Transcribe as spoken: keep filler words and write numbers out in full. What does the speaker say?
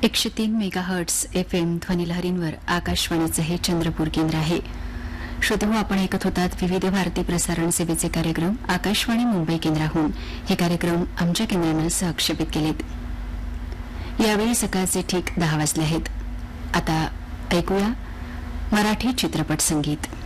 एकशे तीन megahertz F M ध्वनिलहरींवर आकाशवाणीचं हे चंद्रपूर केंद्र आहे. श्रोते हो, आपण ऐकत होतात विविध भारती प्रसारण सेवेचे कार्यक्रम आकाशवाणी मुंबई केंद्राहून. हे कार्यक्रम आमच्या केंद्रानं सहक्षेपित केलेत. यावेळी सकाळचे ठीक दहा वाजले आहेत. आता ऐकूया मराठी चित्रपट संगीत.